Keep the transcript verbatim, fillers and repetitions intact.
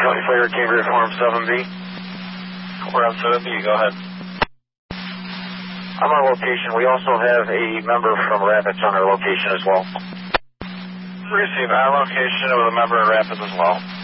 County Fire Cambridge, we're on seven B. We're on seven B, go ahead. On our location, we also have a member from Rapids on our location as well. Receive our location with a member of Rapids as well.